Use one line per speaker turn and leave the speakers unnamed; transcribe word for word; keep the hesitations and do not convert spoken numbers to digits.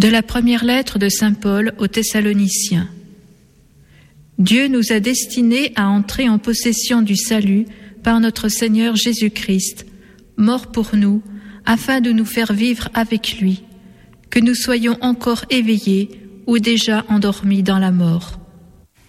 De la première lettre de saint Paul aux Thessaloniciens. Dieu nous a destinés à entrer en possession du salut par notre Seigneur Jésus-Christ, mort pour nous, afin de nous faire vivre avec lui, que nous soyons encore éveillés ou déjà endormis dans la mort.